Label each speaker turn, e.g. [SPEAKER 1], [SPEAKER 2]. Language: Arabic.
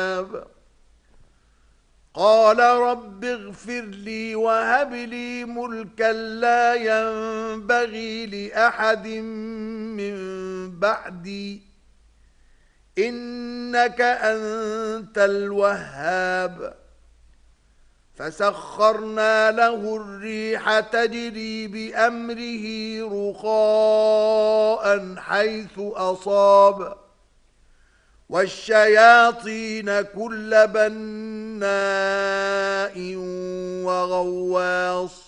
[SPEAKER 1] قال رب اغفر لي وهب لي ملكا لا ينبغي لأحد من بعدي إنك أنت الوهاب. فسخرنا له الريح تجري بأمره رخاء حيث أصاب والشياطين كل بناء وغواص